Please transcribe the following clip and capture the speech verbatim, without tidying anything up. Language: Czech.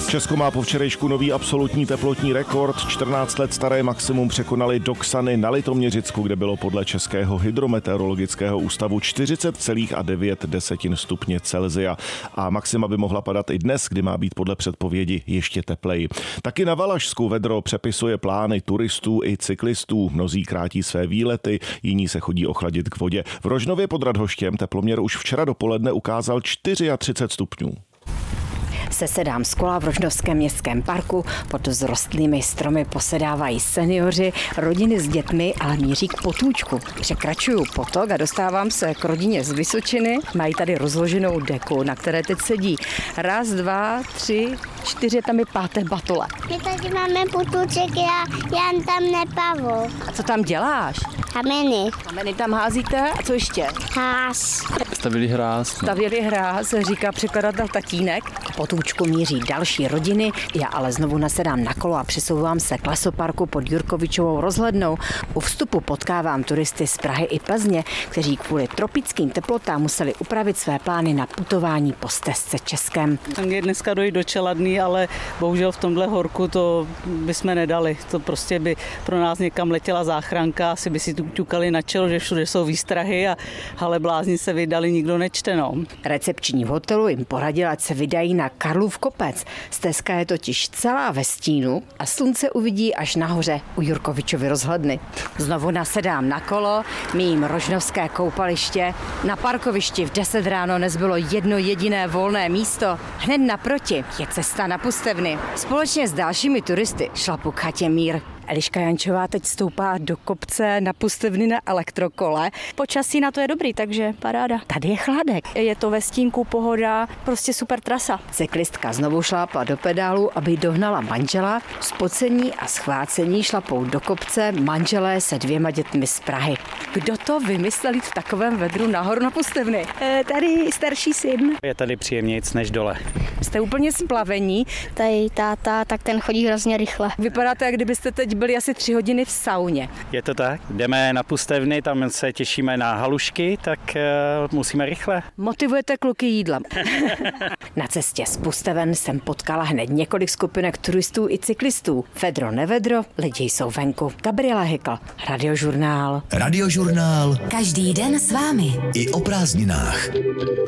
Česko má po včerejšku nový absolutní teplotní rekord. čtrnáct let staré maximum překonali Doksany na Litoměřicku, kde bylo podle Českého hydrometeorologického ústavu čtyřicet celá devět stupně Celsia. A maxima by mohla padat i dnes, kdy má být podle předpovědi ještě tepleji. Taky na Valašsku vedro přepisuje plány turistů i cyklistů. Mnozí krátí své výlety, jiní se chodí ochladit k vodě. V Rožnově pod Radhoštěm teploměr už včera dopoledne ukázal třicet čtyři stupňů. Sesedám z kola v Rožnovském městském parku, pod vzrostlými stromy posedávají seniori, rodiny s dětmi, ale míří k potůčku. Překračuju potok a dostávám se k rodině z Vysočiny. Mají tady rozloženou deku, na které teď sedí. Raz, dva, tři, čtyři, tam je páté batole. My tady máme potůček, já, já tam nepavu. A co tam děláš? Kameny. Kameny tam házíte? A co ještě? Ház. Stavili hráz. Stavěli hráz, říká překladatel Tatínek. Potůčku míří další rodiny, já ale znovu nasedám na kolo a přesouvám se k lesoparku pod Jurkovičovou rozhlednou. U vstupu potkávám turisty z Prahy i Plzně, kteří kvůli tropickým teplotám museli upravit své plány na putování po stezce Českem. Tam je dneska dojít do Čeladný, ale bohužel v tomhle horku to bychom nedali. To prostě by pro nás někam letěla záchranka, asi by si tu ťukali na čelo, že všude jsou výstrahy a ale blázni se vydali, nikdo nečte, no. Recepční v hotelu jim poradila, ať se vydají na Karlův kopec. Stezka je totiž celá ve stínu a slunce uvidí až nahoře u Jurkovičovy rozhledny. Znovu nasedám na kolo, mým rožnovské koupaliště. Na parkovišti v deset ráno nezbylo jedno jediné volné místo. Hned naproti je cesta na Pustevny. Společně s dalšími turisty šlapu k chatě Mír. Eliška Jančová teď stoupá do kopce na Pustevny na elektrokole. Počasí na to je dobrý, takže paráda. Tady je chladek. Je to ve stínku, pohoda, prostě super trasa. Cyklistka znovu šlápla do pedálu, aby dohnala manžela. Spocení a schvácení šlapou do kopce manželé se dvěma dětmi z Prahy. Kdo to vymyslel jít v takovém vedru nahoru na Pustevny? E, tady starší syn. Je tady příjemnějc než dole. Jste úplně splavení. Tady táta, tak ten chodí hrozně rychle. Vypadáte, jak kdybyste teď byli asi tři hodiny v sauně. Je to tak? Jdeme na Pustevny, tam se těšíme na halušky, tak uh, musíme rychle. Motivujete kluky jídlem. Na cestě z Pusteven jsem potkala hned několik skupinek turistů i cyklistů. Vedro nevedro, lidi jsou venku. Gabriela Hykl, Radiožurnál. Radiožurnál. Každý den s vámi. I o prázdninách.